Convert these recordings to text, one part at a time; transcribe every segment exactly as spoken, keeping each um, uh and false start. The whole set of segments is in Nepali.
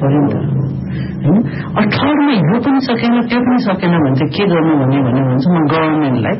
पर्यो नि त हैन। अठारमा यो पनि सकेन त्यो पनि सकेन भने चाहिँ के गर्नु भने भने भन्छ म गभर्नमेन्टलाई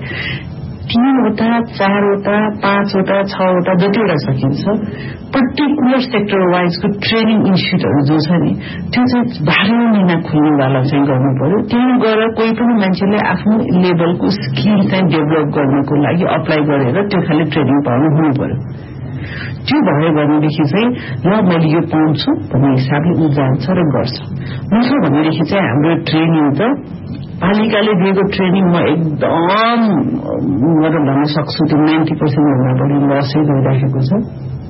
तीनवटा चारवटा पाँचवटा छवटा जतिवटा सकिन्छ पर्टिकुलर सेक्टर वाइजको ट्रेनिङ इन्स्टिट्युटहरू जो छ नि त्यो चाहिँ बाह्र महिना खुल्नेवाला चाहिँ गर्नु पर्यो। त्यहाँ गएर कोही पनि मान्छेले आफ्नो लेभलको स्किल चाहिँ डेभलप गर्नको लागि अप्लाई गरेर त्यो खालि ट्रेनिङ पाउनु हुनु पर्यो। त्यो भयो भनेदेखि चाहिँ ल मैले यो पाउँछु भन्ने हिसाबले ऊ जान्छ र गर्छ। नत्र भनेदेखि चाहिँ हाम्रो ट्रेनिङ त पालिकाले दिएको ट्रेनिङ म एकदम मतलब भन्न सक्छु त्यो नाइन्टी पर्सेन्ट भन्दा बढी लसै गइराखेको छ।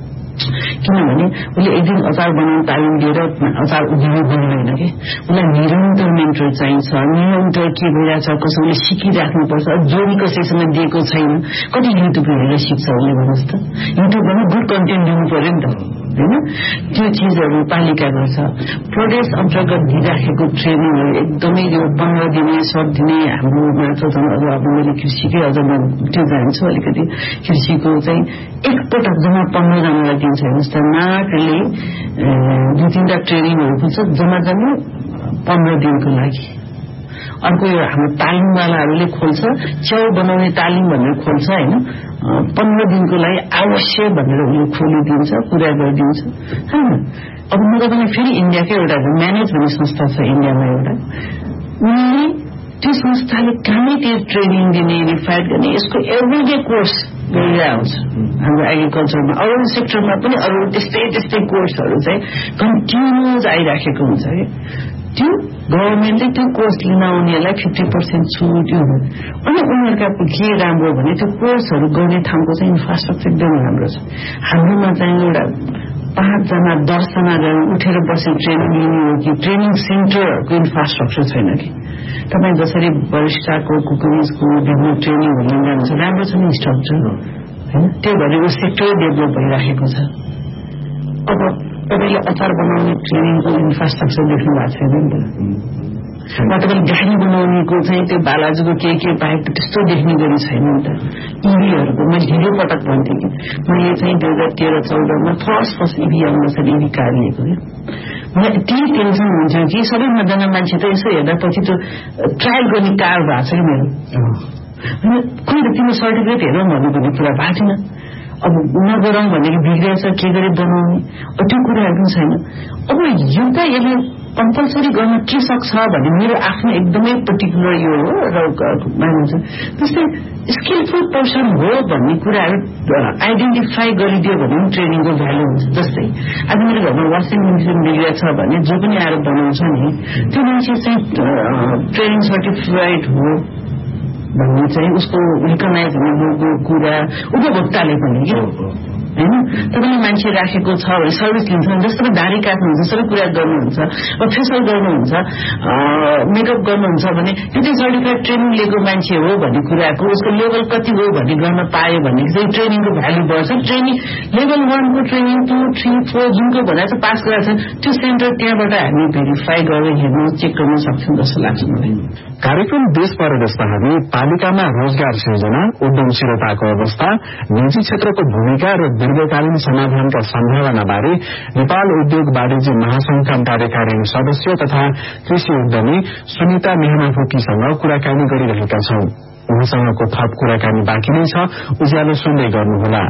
किनभने उसले एक दिन अचार बनाउन तालिम दिएर अचार उगिनु बन्दैन कि उसलाई निरन्तर मेन्टर चाहिन्छ। निरन्तर के भइरहेछ कसैले सिकिराख्नुपर्छ। जोडी कसैसँग दिएको छैन कति युट्युब हेरेर सिक्छ उसले भन्नुहोस् त। युट्युबमा गुड कन्टेन्ट दिनु पर्यो नि त हैन। त्यो चिजहरू पालिका गर्छ। प्रदेश अन्तर्गत दिइराखेको ट्रेनिङहरू एकदमै यो पन्ध्र दिने सट दिने हाम्रो मात्र झन् अझ अब मैले कृषिकै अझ म त्यो जान्छु अलिकति कृषिको चाहिँ एकपटक जम्मा पन्ध्रजनालाई दिन्छ हेर्नुहोस् त। नाकले दुई तिनवटा ट्रेनिङहरू हुन्छ जम्मा जम्मा पन्ध्र दिनको लागि। अर्को यो हाम्रो तालिमवालाहरूले खोल्छ च्याउ बनाउने तालिम भनेर खोल्छ होइन। पन्ध्र दिनको लागि अवश्य भनेर उसले खोलिदिन्छ पुरा गरिदिन्छ होइन। अब म तपाईँलाई फेरि इन्डियाकै एउटा म्यानेज भन्ने संस्था छ इन्डियामा एउटा उनले त्यो संस्थाले कहाँै त्यो ट्रेनिङ दिने रिफाइट गर्ने यसको एभ्रिडे कोर्स गरिरहेको हुन्छ हाम्रो एग्रिकल्चरमा। अरू सेक्टरमा पनि अरू त्यस्तै त्यस्तै कोर्सहरू चाहिँ कन्टिन्युज आइराखेको हुन्छ कि त्यो गभर्मेन्टले त्यो कोर्स लिन आउनेहरूलाई फिफ्टी पर्सेन्ट छुट यो हो। अनि उनीहरूका के राम्रो भने त्यो कोर्सहरू गर्ने ठाउँको चाहिँ इन्फ्रास्ट्रक्चर एकदम राम्रो छ। हाम्रोमा चाहिँ एउटा पाँचजना दसजना उठेर बसेर ट्रेनिङ लिने हो कि ट्रेनिङ सेन्टरहरूको इन्फ्रास्ट्रक्चर छैन कि। तपाईँ जसरी वरिष्ठको कुकुरिजको विभिन्न ट्रेनिङहरू लिन जान्छ राम्रो छ नि स्ट्रक्चर होइन। त्यो भएर यो सेक्टर डेभलप भइराखेको छ। अब तपाईँले अचार बनाउने ट्रेनिङको इन्फ्रास्ट्रक्चर देख्नु भएको छैन नि त। म तपाईँले गाडी बनाउनेको चाहिँ त्यो बालाजुको के के बाहेक त्यस्तो देख्ने गरी छैन नि त। इभीहरूको मैले धेरै पटक भन्थेँ कि मैले चाहिँ दुई हजार तेह्र चौधमा फर्स्ट फर्स्ट इभी आउनु छ इभी कार लिएको क्या। मलाई त्यही टेन्सन हुन्थ्यो कि सबैजना मान्छे त यसो हेर्दा पछि त्यो ट्रायल गर्ने कार भएको छ कि मेरो होइन। कोही त तिम्रो सर्टिफिकेट हेरौँ भन्नुपर्ने कुरा भएको थिएन। अब नगरौँ भनेको बिग्रेछ के गरी बनाउने त्यो कुराहरू पनि छैन। अब एउटा यसले कम्पलसरी गर्न के सक्छ भने मेरो आफ्नो एकदमै पर्टिकुलर यो हो र मानिन्छ त्यस्तै स्किलफुल पर्सन हो भन्ने कुराहरू आइडेन्टिफाई गरिदियो भने पनि ट्रेनिङको भ्यालु हुन्छ। जस्तै आज मेरो घरमा वासिङ मेसिन बिग्रेछ भने जो पनि आएर बनाउँछ नि त्यो मान्छे चाहिँ ट्रेनिङ सर्टिफाइड हो भन्ने चाहिँ उसको रिकगनाइज हुनुको कुरा उपभोक्ताले पनि के होइन। तपाईँले मान्छे राखेको छ भने सर्भिस लिन्छ जस्तो दाह्री काट्नुहुन्छ सबै कुरा गर्नुहुन्छ फेसियल गर्नुहुन्छ मेकअप गर्नुहुन्छ भने त्यो चाहिँ सर्टिफाइड ट्रेनिङ लिएको मान्छे हो भन्ने कुराको उसको लेभल कति हो भन्ने गर्न पायो भने चाहिँ ट्रेनिङको भ्यालु बढ्छ। ट्रेनिङ लेभल वानको ट्रेनिङ टू थ्री फोर जुनको भन्दा चाहिँ पास गरेको छ त्यो सेन्टर त्यहाँबाट हामी भेरिफाई गरेर हेर्नु चेक गर्न सक्छौँ जस्तो लाग्छ मलाई। कार्यक्रम देश परदेशमा हामी पालिकामा रोजगार सृजना उद्यमशीलताको अवस्था निजी क्षेत्रको भूमिका र दीर्घकालीन समाधानका सम्भावना बारे नेपाल उद्योग वाणिज्य महासंघका कार्यकारिणी सदस्य तथा कृषि उद्यमी सुनिता मेहनाफोकीसँग कुराकानी गरिरहेका छौं। उहाँसँगको थप कुराकानी बाँकी नै छ, उज्यालो सुन्दै गर्नुहोला।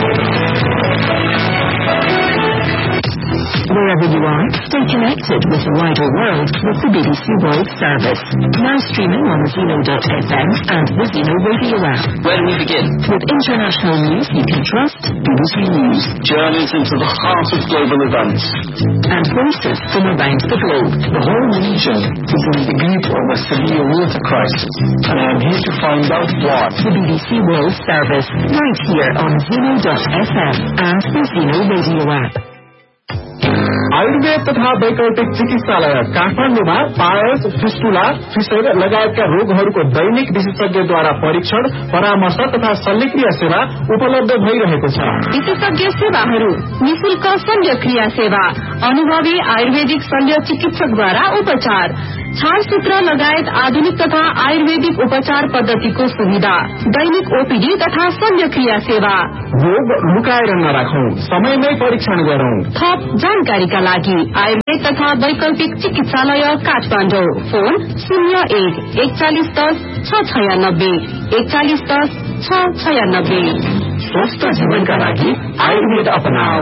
Wherever you are, stay connected with the wider world with the B B C World Service. Now streaming on Zeno dot f m and the Zeno radio app. Where do we begin? With international news you can trust, B B C News. Journeys into the heart of global events. And voices from around the globe. The whole region is in the grip of a severe water crisis, and I am here to find out why. The B B C World Service, right here on Zeno dot f m and the Zeno radio app. Ayurveda तथा वैकल्पिक चिकित्सालय काठमाडौँमा पायल्स, फिस्टुला, फिसर लगायतका रोगहरूको दैनिक विशेषज्ञद्वारा परीक्षण, परामर्श तथा शल्यक्रिया सेवा उपलब्ध भइरहेको छ। विशेषज्ञ सेवाहरू, निशुल्क शल्यक्रिया सेवा, अनुभवी आयुर्वेदिक शल्य चिकित्सकद्वारा उपचार, छालसूत्र लगायत आधुनिक तथा आयुर्वेदिक उपचार पद्धतिको सुविधा, दैनिक ओपीडी तथा शल्यक्रिया सेवा। रोग लुकाएर नराखौं, समयमै परीक्षण गरौं। थप जानकारीका लागि आयुर्वेद तथा वैकल्पिक चिकित्सालय काठमाडौँ। फोन शून्य एक एकचालिस दस छ छयानब्बे एकचालिस दस छ छयानब्बे। स्वस्थ जीवनका लागि आयुर्वेद अपनाऊ।